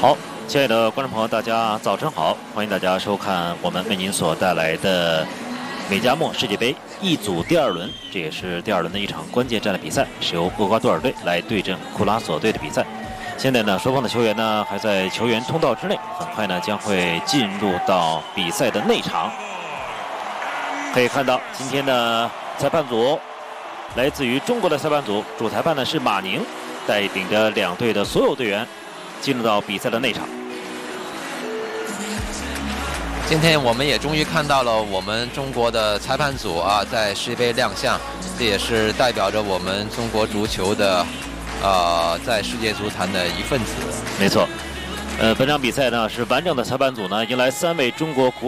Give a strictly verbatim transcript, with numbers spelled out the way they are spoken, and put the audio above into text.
好，亲爱的观众朋友，大家早晨好！欢迎大家收看我们为您所带来的美加墨世界杯 E 组第二轮，这也是第二轮的一场关键战的比赛，是由厄瓜多尔队来对阵库拉索队的比赛。现在呢，双方的球员呢还在球员通道之内，很快呢将会进入到比赛的内场。可以看到，今天的裁判组来自于中国的裁判组，主裁判呢是马宁，带领着两队的所有队员进入到比赛的内场。 今天我们也终于看到了我们中国的裁判组啊，在世界杯亮相，这也是代表着我们中国足球的，呃，在世界足坛的一份子。 没错，呃，本场比赛呢是完整的裁判组呢迎来三位中国国。